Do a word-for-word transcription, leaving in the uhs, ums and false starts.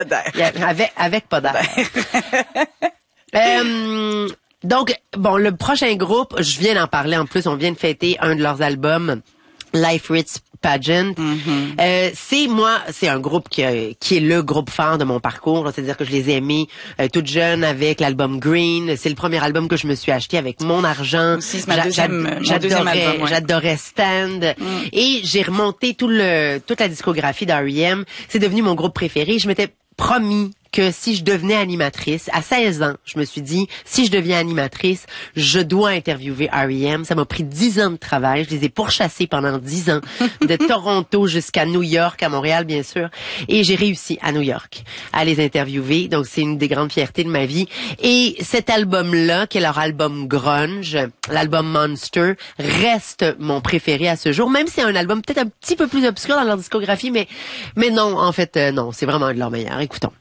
avec, avec pas d'air. euh, donc, bon, le prochain groupe, je viens d'en parler en plus, on vient de fêter un de leurs albums, Life Ritz Pageant. Mm-hmm. Euh, c'est moi, c'est un groupe qui, qui est le groupe phare de mon parcours. C'est-à-dire que je les ai aimés euh, toute jeune avec l'album Green. C'est le premier album que je me suis acheté avec mon argent. Aussi, c'est ma deuxième, mon deuxième album, ouais. J'adorais Stand. Mm. Et j'ai remonté tout le toute la discographie d'R E M. C'est devenu mon groupe préféré. Je m'étais promis que si je devenais animatrice, à seize ans, je me suis dit, si je deviens animatrice, je dois interviewer R E M. Ça m'a pris dix ans de travail. Je les ai pourchassés pendant dix ans, de Toronto jusqu'à New York, à Montréal, bien sûr. Et j'ai réussi à New York à les interviewer. Donc, c'est une des grandes fiertés de ma vie. Et cet album-là, qui est leur album grunge, l'album Monster, reste mon préféré à ce jour. Même si c'est un album peut-être un petit peu plus obscur dans leur discographie, mais, mais non, en fait, euh, non, c'est vraiment un de leurs meilleurs. Écoutons.